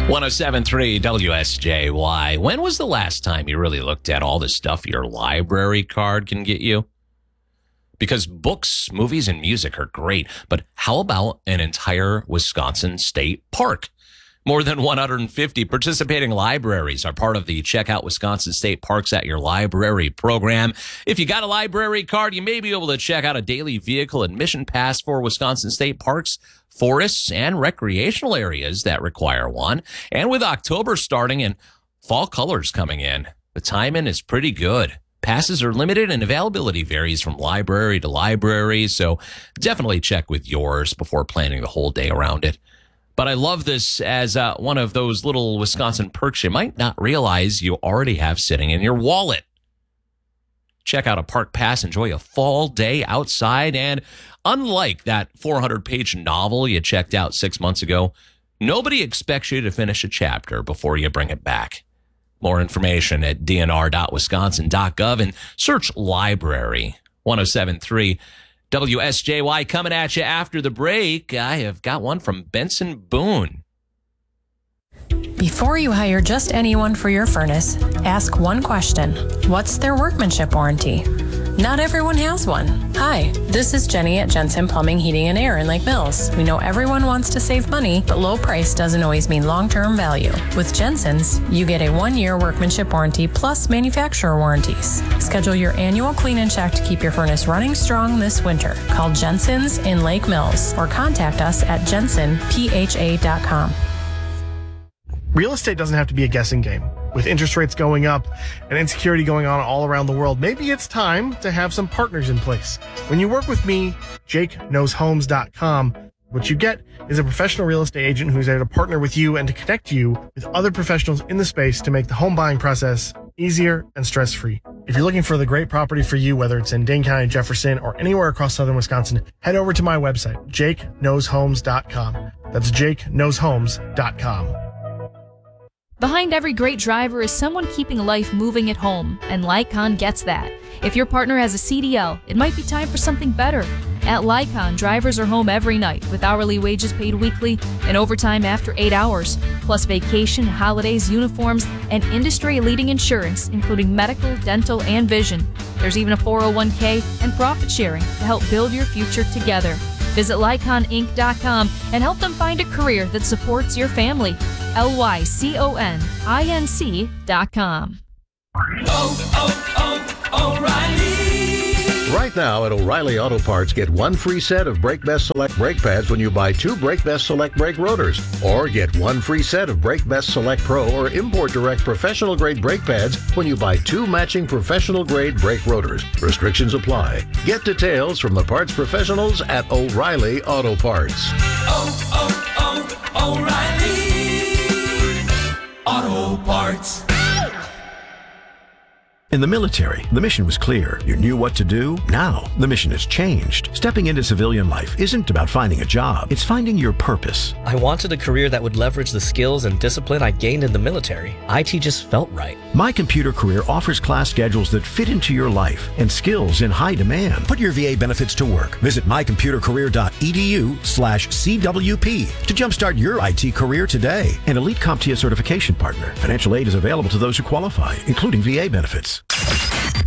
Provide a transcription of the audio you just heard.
107.3 WSJY. When was the last time you really looked at all the stuff your library card can get you? Because books, movies, and music are great, but how about an entire Wisconsin state park? More than 150 participating libraries are part of the Check Out Wisconsin State Parks at Your Library program. If you got a library card, you may be able to check out a daily vehicle admission pass for Wisconsin state parks, forests, and recreational areas that require one. And with October starting and fall colors coming in, the timing is pretty good. Passes are limited and availability varies from library to library, so definitely check with yours before planning the whole day around it. But I love this as one of those little Wisconsin perks you might not realize you already have sitting in your wallet. Check out a park pass, enjoy a fall day outside, and unlike that 400-page novel you checked out 6 months ago, nobody expects you to finish a chapter before you bring it back. More information at dnr.wisconsin.gov and search library. 107.3 WSJY coming at you after the break. I have got one from Benson Boone. Before you hire just anyone for your furnace, ask one question. What's their workmanship warranty? Not everyone has one. Hi, this is Jenny at Jensen Plumbing, Heating, and Air in Lake Mills. We know everyone wants to save money, but low price doesn't always mean long-term value. With Jensen's, you get a 1-year workmanship warranty plus manufacturer warranties. Schedule your annual clean and check to keep your furnace running strong this winter. Call Jensen's in Lake Mills or contact us at jensenpha.com. Real estate doesn't have to be a guessing game. With interest rates going up and insecurity going on all around the world, maybe it's time to have some partners in place. When you work with me, JakeKnowsHomes.com, what you get is a professional real estate agent who's there to partner with you and to connect you with other professionals in the space to make the home buying process easier and stress-free. If you're looking for the great property for you, whether it's in Dane County, Jefferson, or anywhere across southern Wisconsin, head over to my website, JakeKnowsHomes.com. That's JakeKnowsHomes.com. Behind every great driver is someone keeping life moving at home, and Lycon gets that. If your partner has a CDL, it might be time for something better. At Lycon, drivers are home every night with hourly wages paid weekly and overtime after 8 hours, plus vacation, holidays, uniforms, and industry-leading insurance, including medical, dental, and vision. There's even a 401k and profit sharing to help build your future together. Visit LyconInc.com and help them find a career that supports your family. LYCONINC.com. O'Reilly. Right now at O'Reilly Auto Parts, get one free set of Brake Best Select brake pads when you buy 2 Brake Best Select brake rotors. Or get one free set of Brake Best Select Pro or Import Direct professional grade brake pads when you buy 2 matching professional grade brake rotors. Restrictions apply. Get details from the parts professionals at O'Reilly Auto Parts. O'Reilly Auto Parts. In the military, the mission was clear. You knew what to do. Now, the mission has changed. Stepping into civilian life isn't about finding a job. It's finding your purpose. I wanted a career that would leverage the skills and discipline I gained in the military. IT just felt right. My Computer Career offers class schedules that fit into your life and skills in high demand. Put your VA benefits to work. Visit mycomputercareer.edu/CWP to jumpstart your IT career today. An elite CompTIA certification partner. Financial aid is available to those who qualify, including VA benefits.